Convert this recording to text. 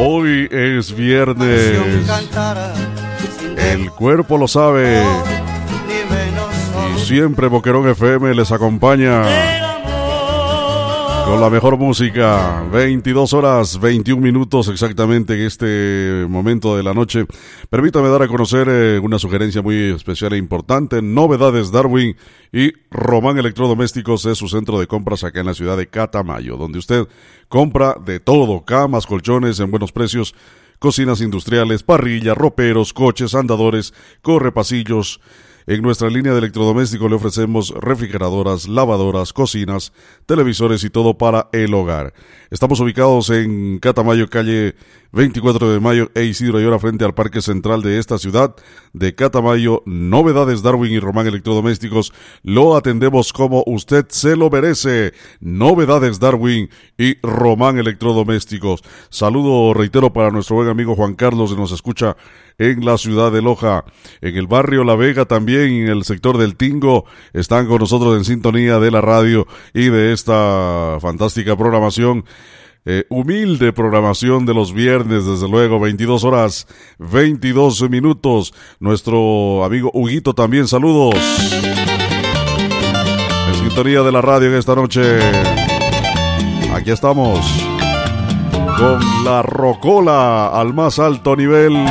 Hoy es viernes. El cuerpo lo sabe. Y siempre Boquerón FM les acompaña con la mejor música. 22 horas, 21 minutos exactamente en este momento de la noche. Permítame dar a conocer una sugerencia muy especial e importante. Novedades Darwin y Román Electrodomésticos es su centro de compras acá en la ciudad de Catamayo, donde usted compra de todo: camas, colchones en buenos precios, cocinas industriales, parrillas, roperos, coches, andadores, correpasillos. En nuestra línea de electrodomésticos le ofrecemos refrigeradoras, lavadoras, cocinas, televisores y todo para el hogar. Estamos ubicados en Catamayo, calle 24 de Mayo e Isidro Ayora, frente al Parque Central de esta ciudad de Catamayo. Novedades Darwin y Román Electrodomésticos, lo atendemos como usted se lo merece. Novedades Darwin y Román Electrodomésticos. Saludo, reitero, para nuestro buen amigo Juan Carlos, que nos escucha en la ciudad de Loja, en el barrio La Vega, también en el sector del Tingo. Están con nosotros en sintonía de la radio y de esta fantástica programación. Humilde programación de los viernes, desde luego, 22 horas, 22 minutos. Nuestro amigo Huguito también, saludos. En sintonía de la radio en esta noche. Aquí estamos con la rocola al más alto nivel.